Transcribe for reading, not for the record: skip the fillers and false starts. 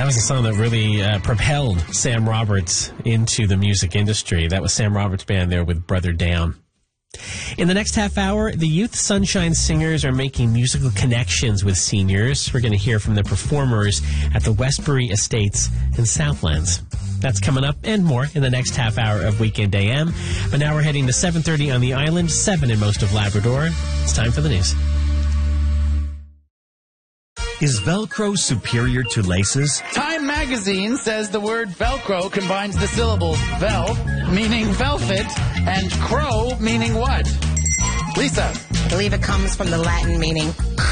That was a song that really propelled Sam Roberts into the music industry. That was Sam Roberts' band there with Brother Down. In the next half hour, the Youth Sunshine Singers are making musical connections with seniors. We're going to hear from the performers at the Westbury Estates in Southlands. That's coming up and more in the next half hour of Weekend AM. But now we're heading to 7:30 on the island, 7 in most of Labrador. It's time for the news. Is Velcro superior to laces? Time magazine says the word Velcro combines the syllables vel, meaning velvet, and crow, meaning what? Lisa. I believe it comes from the Latin meaning